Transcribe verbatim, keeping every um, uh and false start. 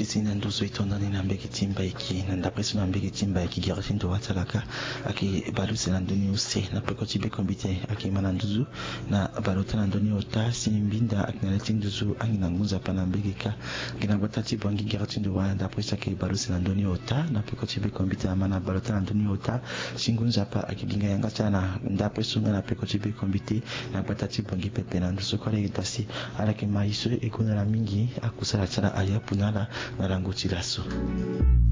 kisi na nduzo itondani na mbeki timba iki na ndapresu na mbeki timba iki girashinto watalaka aki balusi na ndoni use na pekoti be kombite aki mana nduzu na balota na ndoni ota simbinda aki na leti nduzu angi na ngunza pa na mbeki ka gina batati bongi girashinto wa ndapresu aki balusi na ndoni ota na pekoti be kombite na mana balota na ndoni ota singunza pa aki ginga yanga chana ndapresu na pekoti be kombite na batati bongi pepe na nduzu kwa le tasi ala ke maiso ekuna na mingi akusala chana aya punala na rango chilaso.